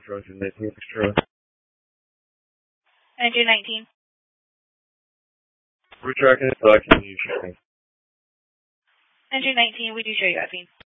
drugs in 19 extra. Engine 19. We're tracking it, so I can use shipping. Engine 19, we do show you Effie.